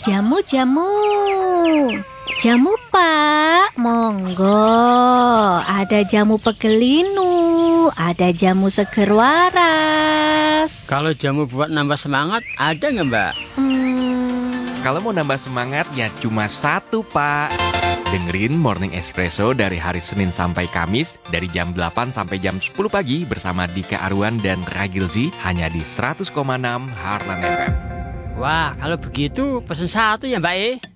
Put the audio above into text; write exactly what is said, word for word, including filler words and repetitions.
Jamu-jamu. Jamu, Pak. Monggo. Ada jamu pegelinu, ada jamu seger waras. Kalau jamu buat nambah semangat, ada nggak, Mbak? Hmm, Kalau mau nambah semangat ya cuma satu, Pak. Dengerin Morning Espresso dari hari Senin sampai Kamis dari jam delapan sampai jam sepuluh pagi bersama Dika Arwan dan Ragilzi hanya di seratus koma enam Heartland F M. Wah, kalau begitu pesen satu ya, Mbak E.